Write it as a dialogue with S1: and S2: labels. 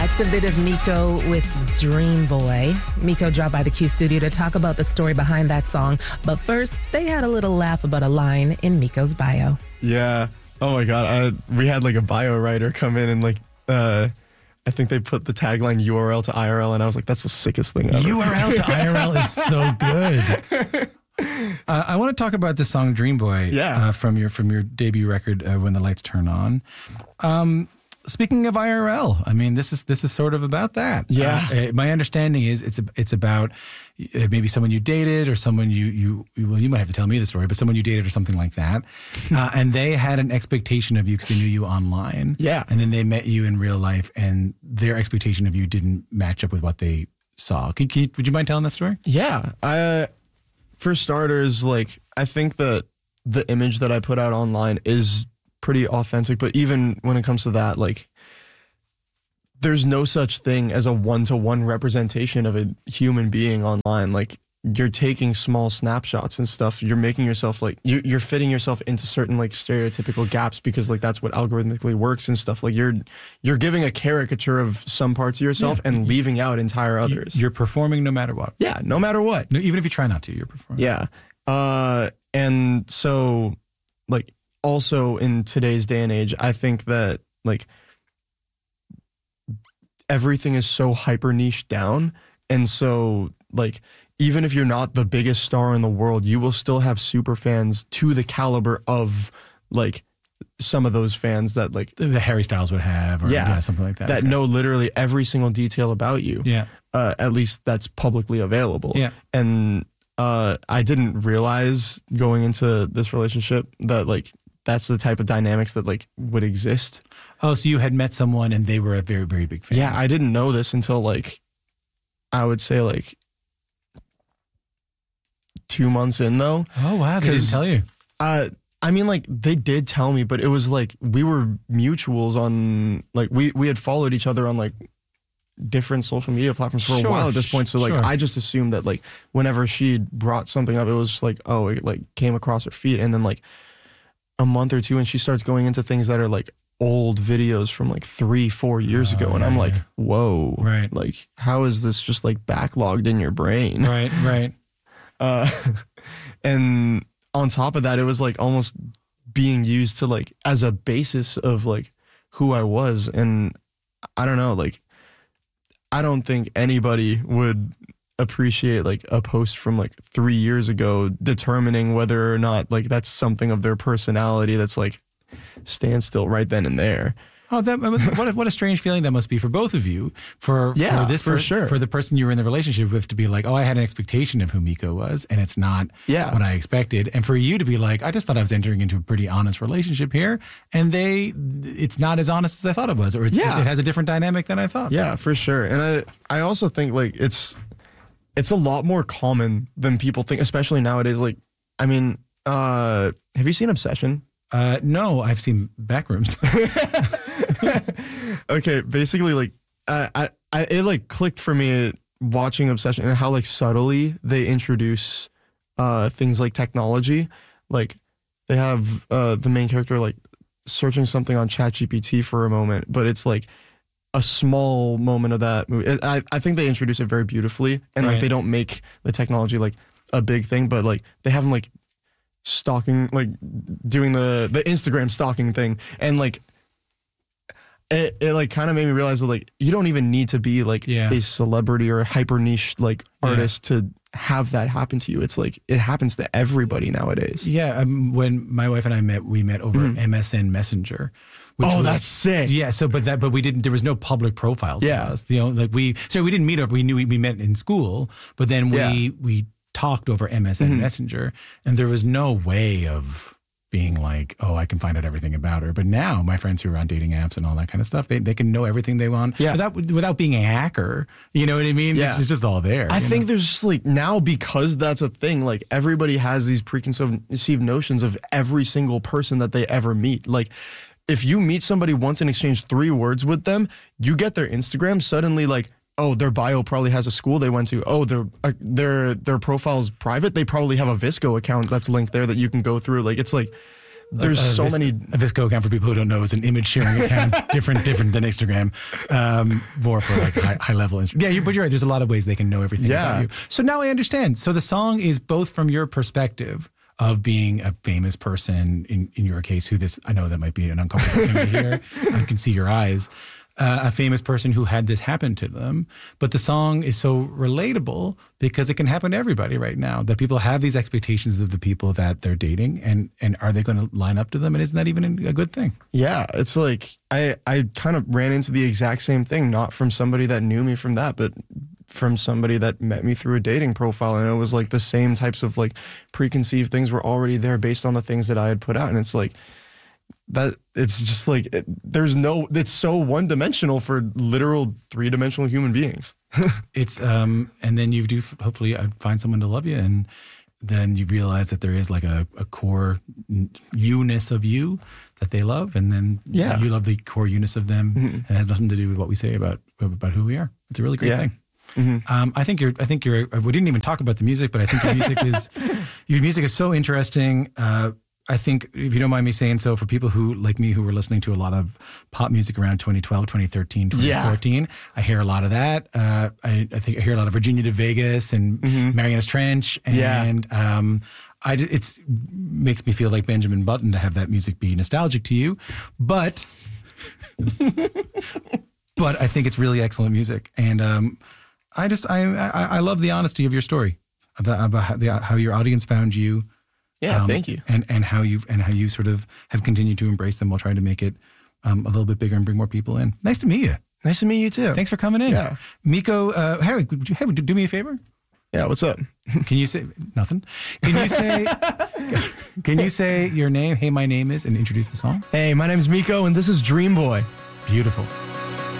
S1: That's a bit of Miko with Dream Boy. Miko dropped by the Q studio to talk about the story behind that song. But first, they had a little laugh about a line in Miko's bio.
S2: Yeah. Oh my God. We had like a bio writer come in and like, I think they put the tagline URL to IRL, and I was like, that's the sickest thing ever.
S3: URL to IRL is so good. I want to talk about the song Dream Boy from your debut record, When the Lights Turn On. Speaking of IRL, I mean, this is sort of about that.
S2: Yeah.
S3: My understanding is it's about maybe someone you dated or someone you might have to tell me the story, but someone you dated or something like that. And they had an expectation of you because they knew you online.
S2: Yeah.
S3: And then they met you in real life and their expectation of you didn't match up with what they saw. Would you mind telling that story?
S2: Yeah. For starters, like, I think that the image that I put out online is pretty authentic, but even when it comes to that, like, there's no such thing as a one-to-one representation of a human being online. Like, you're taking small snapshots and stuff. You're making yourself like you're fitting yourself into certain like stereotypical gaps because like that's what algorithmically works and stuff. Like you're giving a caricature of some parts of yourself and leaving out entire others.
S3: You're performing no matter what.
S2: Yeah, no matter what.
S3: No, even if you try not to, you're performing.
S2: Yeah. And so like also in today's day and age, I think that like everything is so hyper niched down. And so like, even if you're not the biggest star in the world, you will still have super fans to the caliber of like some of those fans that like
S3: the Harry Styles would have, or something like that.
S2: That know literally every single detail about you.
S3: Yeah.
S2: At least that's publicly available.
S3: Yeah.
S2: And I didn't realize going into this relationship that like that's the type of dynamics that like would exist.
S3: Oh, so you had met someone and they were a very, very big fan.
S2: Yeah, I didn't know this until like I would say like 2 months in though.
S3: Oh wow, they didn't tell you.
S2: I mean, like they did tell me, but it was like we were mutuals on like we had followed each other on like different social media platforms for a while at this point. So like I just assumed that like whenever she brought something up, it was just like, oh, it like came across her feed, and then like a month or two, and she starts going into things that are like old videos from like 3-4 years ago, and I'm like, whoa,
S3: right?
S2: Like, how is this just like backlogged in your brain?
S3: Right.
S2: And on top of that, it was like almost being used to like as a basis of like who I was. And I don't know, like, I don't think anybody would appreciate like a post from like 3 years ago determining whether or not like that's something of their personality that's like standstill right then and there.
S3: Oh, what a strange feeling that must be for both of you. For the person you were in the relationship with to be like, oh, I had an expectation of who Miko was, and it's not what I expected. And for you to be like, I just thought I was entering into a pretty honest relationship here, and it's not as honest as I thought it was, or it has a different dynamic than I thought.
S2: Yeah, for sure. And I also think like it's a lot more common than people think, especially nowadays. Like, I mean, have you seen Obsession?
S3: No, I've seen Backrooms.
S2: Okay, basically, like, it like clicked for me watching Obsession and how like subtly they introduce things like technology. Like, they have the main character like searching something on ChatGPT for a moment, but it's like a small moment of that movie. I think they introduce it very beautifully, and like they don't make the technology like a big thing, but like they have them like stalking, like doing the Instagram stalking thing, and like it like kind of made me realize that like you don't even need to be like a celebrity or a hyper niche like artist to have that happen to you. It's like it happens to everybody nowadays.
S3: Yeah, when my wife and I met, we met over MSN Messenger.
S2: That's sick.
S3: Yeah. So, but we didn't. There was no public profiles.
S2: Yeah.
S3: Of us. You know, like we didn't meet up. We knew we met in school, but then we talked over MSN Messenger, and there was no way of being like, oh, I can find out everything about her. But now my friends who are on dating apps and all that kind of stuff, they can know everything they want without being a hacker. You know what I mean?
S2: Yeah.
S3: It's just all there.
S2: I think there's just like now, because that's a thing, like everybody has these preconceived notions of every single person that they ever meet. Like if you meet somebody once and exchange 3 words with them, you get their Instagram, suddenly like, oh, their bio probably has a school they went to. Oh, their profile's private. They probably have a Visco account that's linked there that you can go through. Like, it's like there's so many.
S3: A VSCO account, for people who don't know, is an image sharing account, different than Instagram, more for like high level. Yeah, but you're right. There's a lot of ways they can know everything about you. So now I understand. So the song is both from your perspective of being a famous person, in your case, I know that might be an uncomfortable thing to hear. I can see your eyes. A famous person who had this happen to them. But the song is so relatable because it can happen to everybody right now, that people have these expectations of the people that they're dating, and are they going to line up to them? And isn't that even a good thing?
S2: Yeah, it's like I kind of ran into the exact same thing, not from somebody that knew me from that, but from somebody that met me through a dating profile. And it was like the same types of like preconceived things were already there based on the things that I had put out. And it's like, that it's just like it's so one-dimensional for literal three-dimensional human beings.
S3: It's and then you do hopefully find someone to love you, and then you realize that there is like a core you-ness of you that they love, and then you love the core you-ness of them, and it has nothing to do with what we say about who we are. It's a really great thing. Mm-hmm. I think you're. We didn't even talk about the music, but I think your music is so interesting. I think, if you don't mind me saying so, for people who, like me, who were listening to a lot of pop music around 2012, 2013, 2014, I hear a lot of that. I think I hear a lot of Virginia to Vegas and Marianas Trench. And it makes me feel like Benjamin Button to have that music be nostalgic to you. But I think it's really excellent music. And I love the honesty of your story about how your audience found you.
S2: Yeah, thank you.
S3: And how you sort of have continued to embrace them while trying to make it a little bit bigger and bring more people in. Nice to meet you.
S2: Nice to meet you too.
S3: Thanks for coming in.
S2: Yeah.
S3: Miko, hey, do me a favor?
S2: Yeah, what's up?
S3: Can you say nothing? Can you say your name? Hey, my name is, and introduce the song?
S2: Hey, my name is Miko, and this is Dream Boy.
S3: Beautiful.